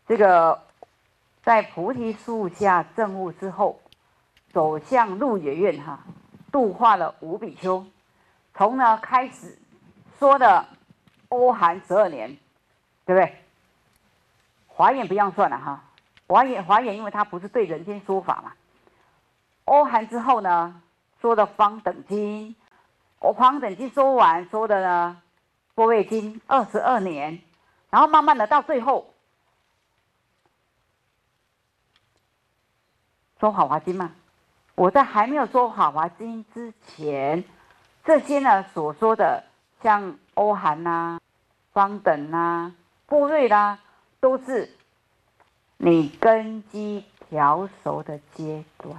这个在菩提树下证悟之后，走向鹿野苑度化了5比丘，从呢开始说的欧含12年，对不对？华严不要算了华严因为它不是对人间说法嘛。欧含之后呢，说的方等经，方等经说完，说的呢般若经22年，然后慢慢的到最后说法华经嘛。我在还没有说法华经之前，这些呢所说的像欧含方等般若啦，都是你根基调熟的阶段。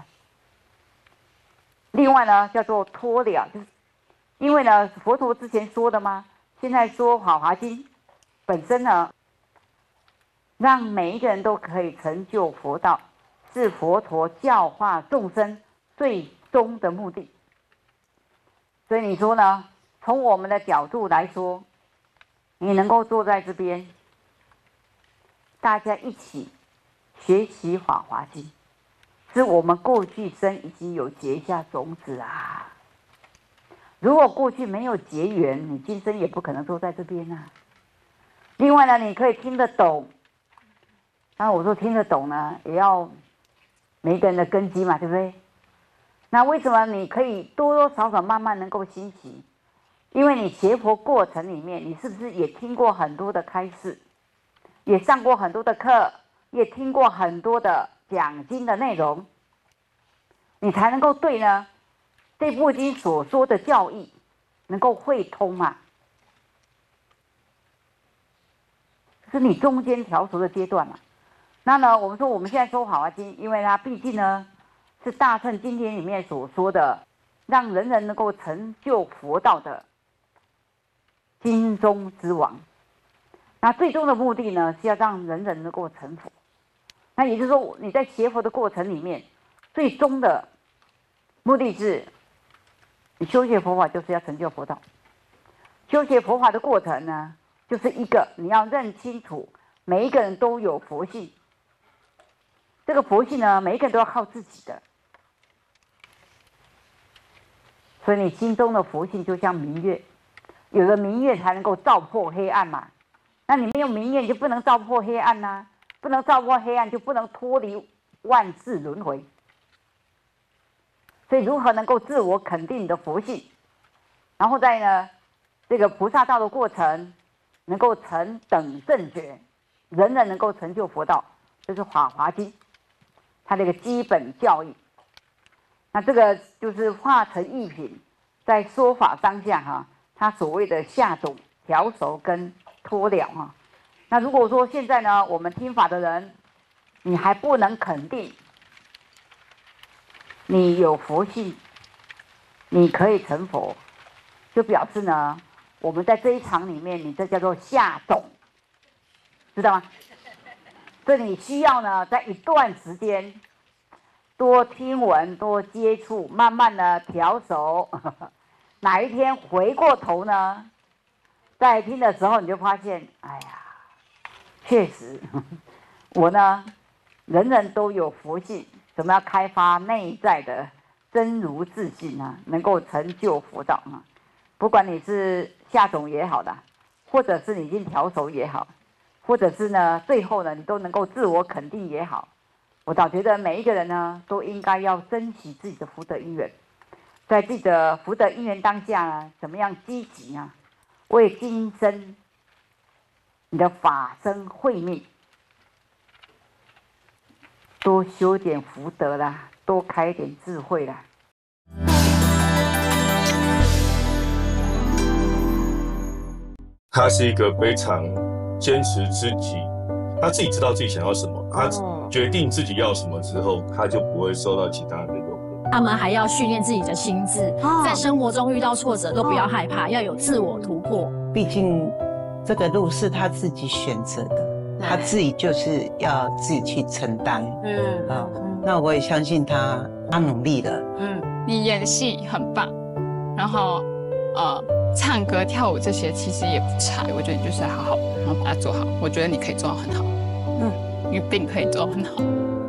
另外呢，叫做脱了，就是因为呢，佛陀之前说的嘛，现在说《法华经》本身呢，让每一个人都可以成就佛道，是佛陀教化众生最终的目的。所以你说呢？从我们的角度来说，你能够坐在这边，大家一起学习《法华经》。是我们过去生已经有结下种子啊！如果过去没有结缘，你今生也不可能坐在这边啊。另外呢，你可以听得懂，那我说听得懂呢，也要每个人的根基嘛，对不对？那为什么你可以多多少少慢慢能够欣喜？因为你学佛过程里面，你是不是也听过很多的开示，也上过很多的课，也听过很多的讲经的内容，你才能够对呢这部经所说的教义能够会通嘛。是你中间调熟的阶段嘛。那呢，我们说我们现在说《法华经》，因为它毕竟呢是大乘经典里面所说的，让人人能够成就佛道的经中之王。那最终的目的呢，是要让人人能够成佛。那也就是说，你在学佛的过程里面，最终的目的是，你修学佛法就是要成就佛道。修学佛法的过程呢，就是一个你要认清楚，每一个人都有佛性。这个佛性呢，每一个人都要靠自己的。所以你心中的佛性就像明月，有了明月才能够照破黑暗嘛。那你没有明月，你就不能照破黑暗呐。不能照破黑暗，就不能脱离万世轮回。所以如何能够自我肯定你的佛性，然后在呢这个菩萨道的过程能够成等正觉，人人能够成就佛道，这是《法华经》它的一个基本教义。那这个就是化成一品，在说法当下它所谓的下种、调熟跟脱了那如果说现在呢，我们听法的人，你还不能肯定你有佛性，你可以成佛，就表示呢，我们在这一场里面，你这叫做下种，知道吗？所以你需要呢，在一段时间多听闻、多接触，慢慢的调熟。哪一天回过头呢，在听的时候，你就发现，哎呀。确实，我呢，人人都有佛性，怎么样开发内在的真如自信呢？能够成就佛道不管你是下种也好的，或者是你已经调熟也好，或者是呢，最后呢，你都能够自我肯定也好，我倒觉得每一个人呢，都应该要珍惜自己的福德因缘，在自己的福德因缘当下呢，怎么样积极为今生你的法身慧命，多修点福德啦，多开点智慧啦。 他是一个非常坚持自己，他自己知道自己想要什么，他决定自己要什么之后，他就不会受到其他人的诱惑。 他们还要训练自己的心智，在生活中遇到挫折都不要害怕，要有自我突破。 毕竟这个路是他自己选择的，他自己就是要自己去承担。那我也相信他努力了。 你演戏很棒，然后唱歌跳舞这些其实也不差，我觉得你就是好好，然后把它做好，我觉得你可以做到很好。 因为病可以做很好。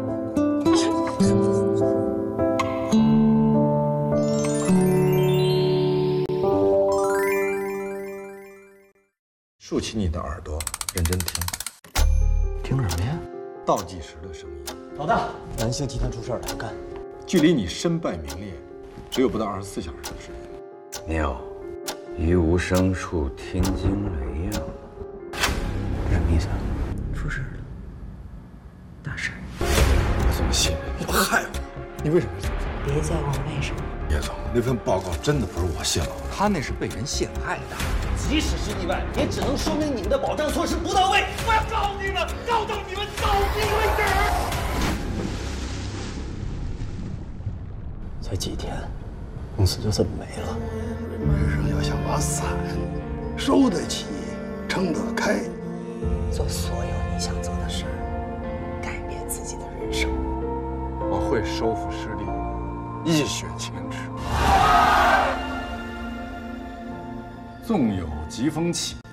竖起你的耳朵，认真听。 听什么呀？ 倒计时的声音。 老大，南星集团出事了，要干。 距离你身败名裂，只有不到24小时的时间。 妙，于无声处听惊雷呀。什么意思啊？出事了，大事。 我怎么信任你？害我！你为什么要这么做？ 别再问为什么。 叶总，那份报告真的不是我泄露的， 他那是被人陷害的。即使是意外，也只能说明你们的保障措施不到位。我要告你们，告到你们倒闭为止。才几天，公司就这么没了。 人生要想把伞收得起，撑得开， 做所有你想做的事儿，改变自己的人生。 我会收复失地，一雪前耻。纵有疾风起，